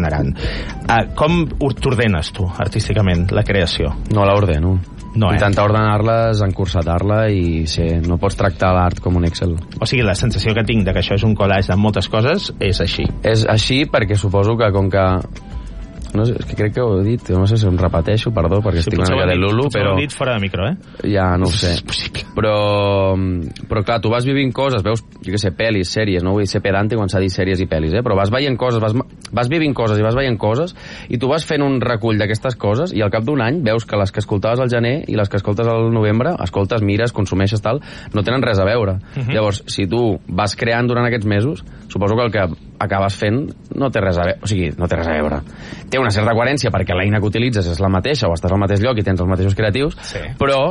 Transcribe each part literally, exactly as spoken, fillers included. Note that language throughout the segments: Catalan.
generant. Uh, com t'ordenes tu, artísticament, la creació? No l'ordeno. No, eh? Intentar ordenar-les, encursetar-la i sí, no pots tractar l'art com un Excel. O sigui, la sensació que tinc de que això és un collage de moltes coses és així. És així perquè suposo que com que... No sé, és que crec que ho he dit, no sé si em repeteixo, perdó, perquè sí, estic una mica de Lulu, però... Potser ho he dit fora de micro, eh? Ja, no ho sé. Però, però clar, tu vas vivint coses, veus, jo què sé, pel·lis, sèries, no vull ser pedante quan s'ha dit sèries i pel·lis, eh? Però vas veient coses, vas, vas vivint coses i vas veient coses, i tu vas fent un recull d'aquestes coses, i al cap d'un any veus que les que escoltaves al gener i les que escoltes al novembre, escoltes, mires, consumeixes, tal, no tenen res a veure. Uh-huh. Llavors, si tu vas creant durant aquests mesos, suposo que el que acabes fent no té res a veure, o sigui, no té res a veure. Té una certa coherència perquè l'eina que utilitzes és la mateixa o estàs al mateix lloc i tens els mateixos creatius, sí. Però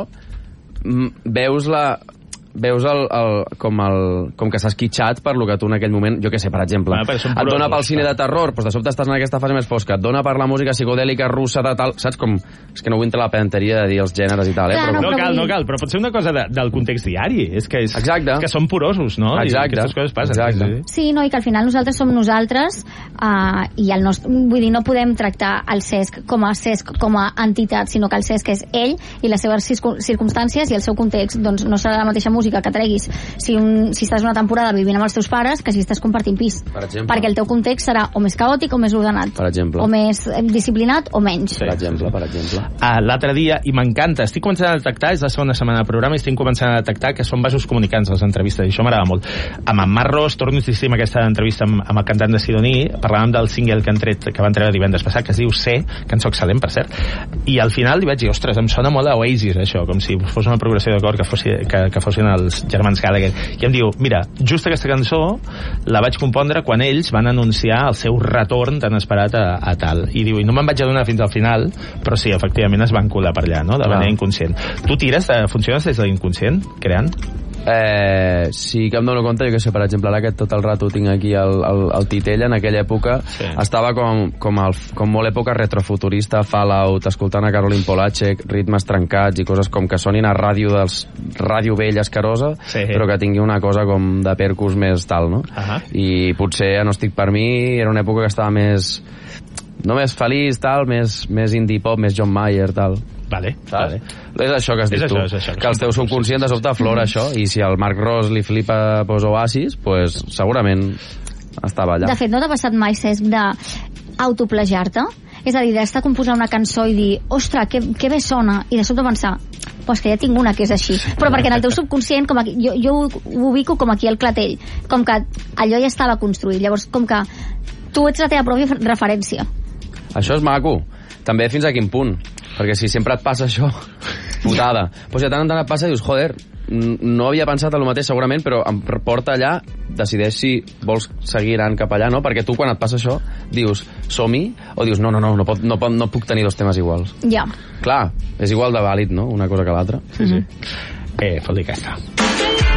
m, veus la... veus el, el, com, el, com que s'ha esquitxat per lo que tu en aquell moment, jo què sé, per exemple, bueno, et dona pel cine de terror, doncs de sobte estàs en aquesta fase més fosca, et dona per la música psicodèlica russa de tal, saps com... És que no vull entrar a la pedanteria de dir els gèneres i tal, eh? Clar, però... No cal, no cal, però pot ser una cosa de, del context diari, és que, és, és que són porosos, no? Exacte. I aquestes coses passen. Exacte. Sí, sí. sí, no, i que al final nosaltres som nosaltres uh, i el nostre... Vull dir, no podem tractar el Cesc com a Cesc, com a entitat, sinó que el Cesc és ell i les seves circumstàncies i el seu context, doncs no serà la mateixa música que treguis si, un, si estàs una temporada vivint amb els teus pares que si estàs compartint pis. Per exemple. Perquè el teu context serà o més caòtic o més ordenat. Per exemple. O més disciplinat o menys. Sí. Per exemple, per exemple. Uh, L'altre dia, i m'encanta, estic començant a detectar, és la segona setmana del programa, i estic començant a detectar que són vasos comunicants les entrevistes, i això m'agrada molt. Amb en Marc Ros, torno a insistir en aquesta entrevista amb, amb el cantant de Sidoní, parlàvem del single que han tret, que van treure divendres passat, que es diu C, cançó excel·lent, per cert, i al final li vaig dir, ostres, em sona molt a Oasis, això, com si fos una progressió de cor que, fos, que, que fossin els germans Gallagher. I em diu, mira, just aquesta cançó la vaig compondre quan ells van anunciar el seu retorn tan esperat a, a tal. I diu, i no me'n vaig adonar fins al final, però sí, efectivament es van colar per allà, no?, de manera inconscient. Tu tires, de, funciones des de l'inconscient, creant? Eh, sí que em dono compte, jo que sé, per exemple, ara que tot el rato tinc aquí el, el, el titell, en aquella època sí. Estava com, com, el, com molt època retrofuturista, Fallout, escoltant a Caroline Polachek, ritmes trencats i coses com que sonin a ràdio dels ràdio vell escarosa, sí. Però que tingui una cosa com de percus més tal, no? Uh-huh. I potser No estic per mi, era una època que estava més no més feliç, tal, més, més indie pop, més John Mayer, tal. Vale, vale. És això que has dit és tu, això, això, que el teu subconscient de sobte aflora això, i si al Marc Ros li flipa pues, Oasis, pues, segurament estava allà. De fet, no t'ha passat mai, Cesc, d'autoplagiar-te? És a dir, d'estar composant una cançó i dir, ostres, que, que bé sona, i de sobte pensar, pues que ja tinc una que és així, però perquè en el teu subconscient com aquí, jo, jo ho, ho ubico com aquí al clatell, com que allò ja estava construït, llavors com que tu ets la teva pròpia referència. Això és maco, també fins a quin punt, perquè si sempre et passa això, putada, pues ja tant en tant et passa i dius, joder, no havia pensat en el mateix segurament, però em porta allà, decideix si vols seguir anant cap allà, no? Perquè tu quan et passa això dius, som-hi, o dius, no, no, no, no, pot, no, pot, no puc tenir dos temes iguals. Ja. Clar, és igual de vàlid, no?, una cosa que l'altra. Sí, sí. Mm-hmm. Eh, fot-li aquesta.